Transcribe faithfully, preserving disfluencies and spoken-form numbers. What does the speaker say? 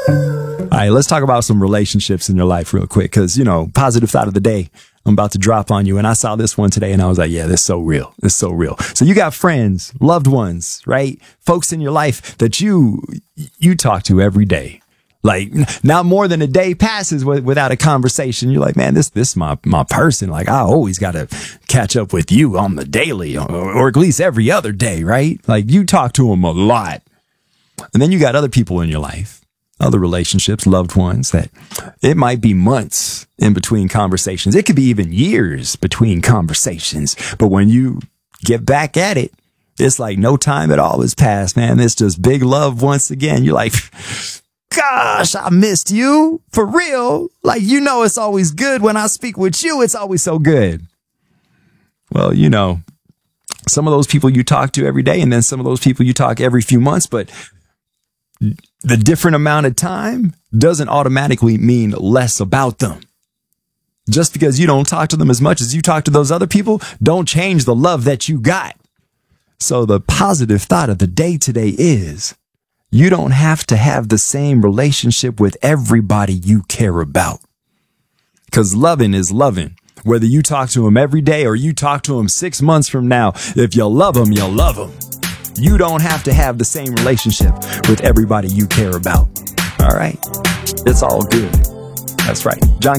All right, let's talk about some relationships in your life real quick. Cause you know, positive thought of the day I'm about to drop on you. And I saw this one today and I was like, yeah, this is so real. This is so real. So you got friends, loved ones, right? Folks in your life that you, you talk to every day. Like not more than a day passes with, without a conversation. You're like, man, this, this is my, my person. Like I always got to catch up with you on the daily or, or at least every other day, right? Like you talk to them a lot. And then you got other people in your life, other relationships, loved ones that it might be months in between conversations. It could be even years between conversations. But when you get back at it, it's like no time at all has passed, man. It's just big love once again. You're like, gosh, I missed you for real. Like, you know, it's always good when I speak with you. It's always so good. Well, you know, some of those people you talk to every day and then some of those people you talk every few months, but the different amount of time doesn't automatically mean less about them. Just because you don't talk to them as much as you talk to those other people, don't change the love that you got. So the positive thought of the day today is you don't have to have the same relationship with everybody you care about. Because loving is loving. Whether you talk to them every day or you talk to them six months from now, if you love them, you love them. You don't have to have the same relationship with everybody you care about. All right? It's all good. That's right. John